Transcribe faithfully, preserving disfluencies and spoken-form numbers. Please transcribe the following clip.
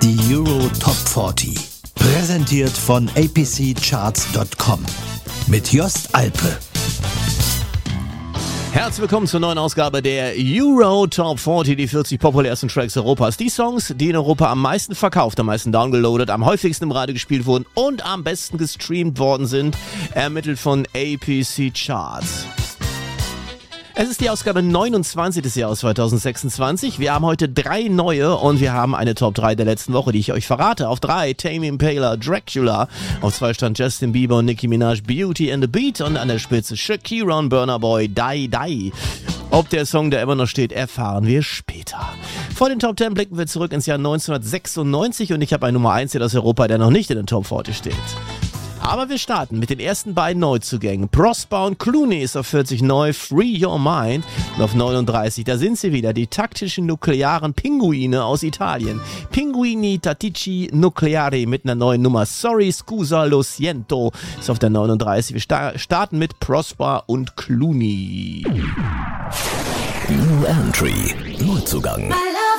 Die Euro Top vierzig. Präsentiert von A P C Charts Punkt com. Mit Jost Alpe. Herzlich willkommen zur neuen Ausgabe der Euro Top vierzig, die vierzig populärsten Tracks Europas. Die Songs, die in Europa am meisten verkauft, am meisten downgeloadet, am häufigsten im Radio gespielt wurden und am besten gestreamt worden sind, ermittelt von A P C Charts. Es ist die Ausgabe neunundzwanzig des Jahres zweitausendsechsundzwanzig. Wir haben heute drei neue und wir haben eine Top drei der letzten Woche, die ich euch verrate. Auf drei Tame Impala, Dracula. Auf zwei stand Justin Bieber und Nicki Minaj, Beauty and the Beat. Und an der Spitze Shakira und Burna Boy, Die Die. Ob der Song da immer noch steht, erfahren wir später. Vor den Top zehn blicken wir zurück ins Jahr neunzehnhundertsechsundneunzig und ich habe ein Nummer eins hier aus Europa, der noch nicht in den Top vierzig steht. Aber wir starten mit den ersten beiden Neuzugängen. Prosper und Clooney ist auf vierzig neu, Free Your Mind. Und auf neununddreißig, da sind sie wieder, die taktischen nuklearen Pinguine aus Italien. Pinguini Tattici Nucleari mit einer neuen Nummer. Sorry, scusa, lo siento ist auf der neununddreißig. Wir sta- starten mit Prosper und Clooney. New Entry. Neuzugang.